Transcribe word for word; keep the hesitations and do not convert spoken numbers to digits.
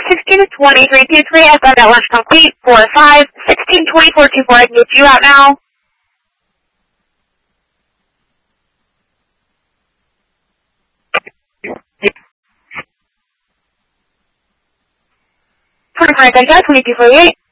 sixteen twenty, three two three, I've got that lunch complete. four five, sixteen twenty, four two four, I can get you out now. twenty-four, I got twenty-two forty-eight.